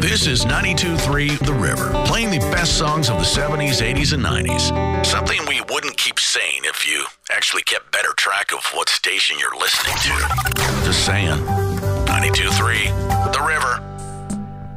This is 92.3 The River, playing the best songs of the 70s, 80s, and 90s. Something we wouldn't keep saying if you actually kept better track of what station you're listening to. Just saying.